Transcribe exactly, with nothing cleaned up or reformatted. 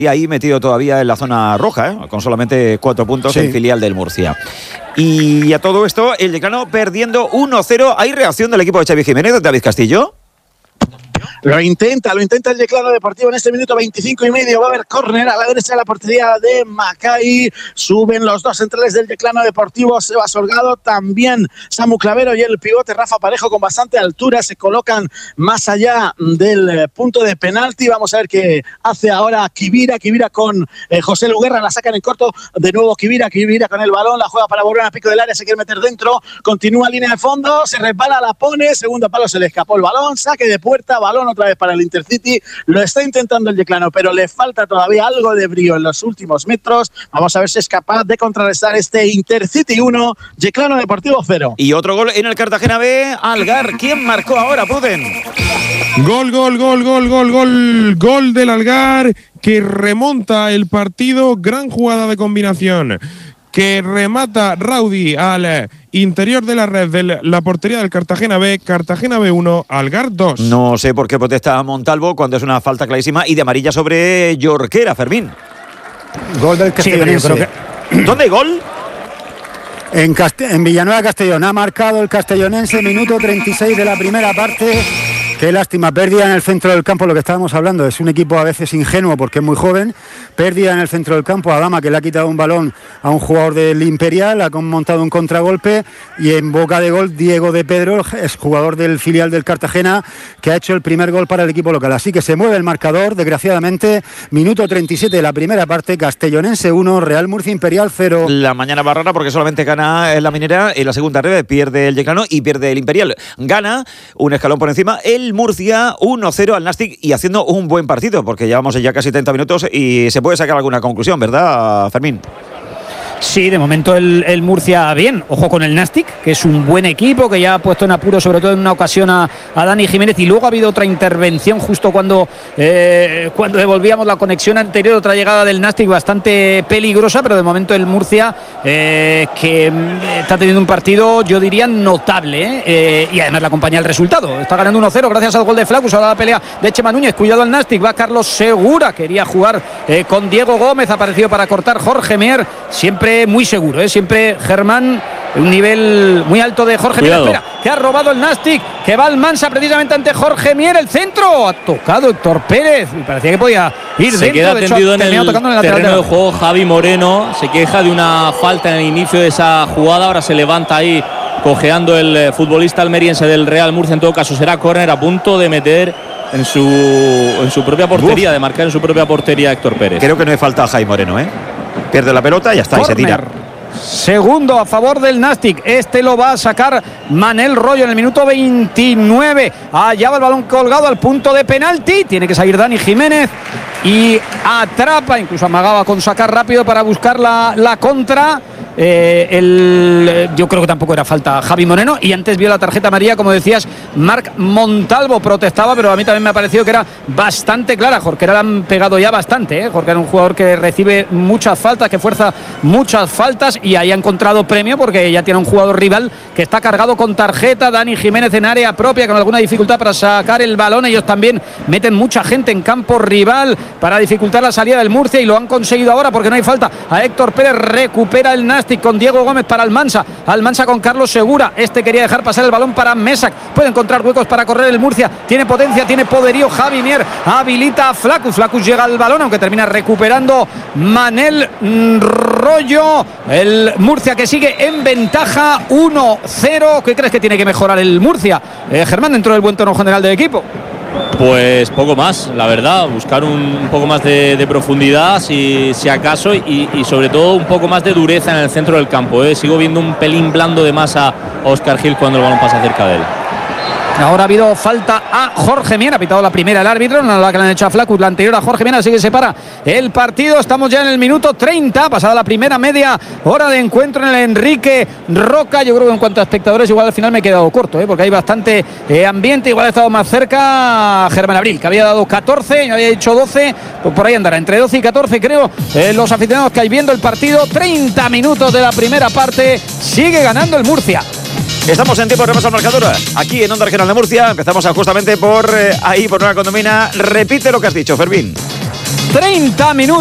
y ahí metido todavía en la zona roja, ¿eh? Con solamente cuatro puntos, sí. El filial del Murcia. Y a todo esto, el Decano perdiendo uno cero. ¿Hay reacción del equipo de Xavi Jiménez, David Castillo? Lo intenta, lo intenta el Decano Deportivo en este minuto veinticinco y medio. Va a haber córner a la derecha de la portería de Macay. Suben los dos centrales del Decano Deportivo, Seba Sorgado, también Samu Clavero y el pivote Rafa Parejo con bastante altura. Se colocan más allá del punto de penalti. Vamos a ver qué hace ahora Kibira. Kibira con eh, José Luguerra, la sacan en corto. De nuevo Kibira, Kibira con el balón, la juega para volver a pico del área, se quiere meter dentro. Continúa línea de fondo, se resbala, la pone. Segundo palo, se le escapó el balón. Saque de puerta, balón otra vez para el Intercity. Lo está intentando el Yeclano, pero le falta todavía algo de brío en los últimos metros. Vamos a ver si es capaz de contrarrestar este Intercity uno, Yeclano Deportivo cero. Y otro gol en el Cartagena B, Algar. ¿Quién marcó ahora, Puden? Gol, gol, gol, gol, gol, gol, gol del Algar, que remonta el partido. Gran jugada de combinación que remata Raudy al interior de la red de la portería del Cartagena B. Cartagena B uno, Algar dos. No sé por qué protesta Montalvo cuando es una falta clarísima y de amarilla sobre Jorquera, Fermín. Gol del Castellonense. Sí, que... ¿Dónde hay gol? En, Cast- en Villanueva Castellón. Ha marcado el Castellonense, minuto treinta y seis de la primera parte. Qué lástima, pérdida en el centro del campo, lo que estábamos hablando. Es un equipo a veces ingenuo porque es muy joven. Pérdida en el centro del campo, Adama, que le ha quitado un balón a un jugador del Imperial, ha montado un contragolpe, y en boca de gol Diego de Pedro, es jugador del filial del Cartagena, que ha hecho el primer gol para el equipo local. Así que se mueve el marcador, desgraciadamente. Minuto treinta y siete de la primera parte, Castellonense uno, Real Murcia Imperial cero. La mañana va rara porque solamente gana la Minera en la segunda red, pierde el Yeclano y pierde el Imperial. Gana un escalón por encima el Murcia uno cero al Nastic y haciendo un buen partido, porque llevamos ya casi treinta minutos y se puede sacar alguna conclusión, ¿verdad, Fermín? Sí, de momento el, el Murcia bien. Ojo con el Nastic, que es un buen equipo, que ya ha puesto en apuro sobre todo en una ocasión a, a Dani Jiménez, y luego ha habido otra intervención justo cuando, eh, cuando devolvíamos la conexión anterior, otra llegada del Nastic bastante peligrosa, pero de momento el Murcia eh, que está teniendo un partido, yo diría, notable, ¿eh? Eh, y además le acompaña el resultado. Está ganando uno cero gracias al gol de Flacus. Ahora la pelea de Chema Núñez, cuidado al Nastic, va Carlos Segura, quería jugar eh, con Diego Gómez, ha aparecido para cortar Jorge Mier, siempre muy seguro, ¿eh? Siempre Germán, un nivel muy alto de Jorge Mier. Espera, que ha robado el Nastic, que va al Mansa precisamente ante Jorge Mier, el centro, ha tocado Héctor Pérez, y parecía que podía ir se dentro. Queda de tendido hecho, en el, tocando en el terreno lateral de juego Javi Moreno, se queja de una falta en el inicio de esa jugada, ahora se levanta ahí cojeando el futbolista almeriense del Real Murcia. En todo caso será córner, a punto de meter en su, en su propia portería, Uf. de marcar en su propia portería Héctor Pérez. Creo que no le falta a Javi Moreno, ¿eh? Pierde la pelota y ya está, corner. Y se tira. Segundo a favor del Nastic. Este lo va a sacar Manel Rollo en el minuto veintinueve. Allá va el balón colgado al punto de penalti. Tiene que salir Dani Jiménez y atrapa, incluso amagaba con sacar rápido para buscar la, la contra. Eh, el, yo creo que tampoco era falta Javi Moreno, y antes vio la tarjeta amarilla, como decías, Marc Montalvo protestaba, pero a mí también me ha parecido que era bastante clara. Jorquera le han pegado ya bastante, ¿eh? Jorquera es un jugador que recibe muchas faltas, que fuerza muchas faltas, y ahí ha encontrado premio porque ya tiene un jugador rival que está cargado con tarjeta. Dani Jiménez en área propia con alguna dificultad para sacar el balón. Ellos también meten mucha gente en campo rival para dificultar la salida del Murcia, y lo han conseguido ahora porque no hay falta. A Héctor Pérez recupera el Nastic con Diego Gómez para Almansa, Almansa con Carlos Segura, este quería dejar pasar el balón para Mesac, puede encontrar huecos para correr el Murcia, tiene potencia, tiene poderío. Javi Mier habilita a Flacus, Flacus llega al balón, aunque termina recuperando Manel Rollo. El Murcia que sigue en ventaja uno cero. ¿Qué crees que tiene que mejorar el Murcia, eh, Germán, dentro del buen tono general del equipo? Pues poco más, la verdad, buscar un, un poco más de, de profundidad, si, si acaso, y, y sobre todo un poco más de dureza en el centro del campo, ¿eh? Sigo viendo un pelín blando de más a Óscar Gil cuando el balón pasa cerca de él. Ahora ha habido falta a Jorge Mier, ha pitado la primera el árbitro, no la que le han hecho a Flacus, la anterior a Jorge Mier, así que se para el partido. Estamos ya en el minuto treinta, pasada la primera media hora de encuentro en el Enrique Roca. Yo creo que en cuanto a espectadores igual al final me he quedado corto, ¿eh? Porque hay bastante eh, ambiente. Igual ha estado más cerca Germán Abril, que había dado catorce, yo había dicho doce, pues por ahí andará, entre doce y catorce creo, eh, los aficionados que hay viendo el partido. Treinta minutos de la primera parte, sigue ganando el Murcia. Estamos en tiempo de repaso al marcador aquí en Onda Regional de Murcia. Empezamos justamente por eh, ahí, por una condomina. Repite lo que has dicho, Fermín. treinta minutos.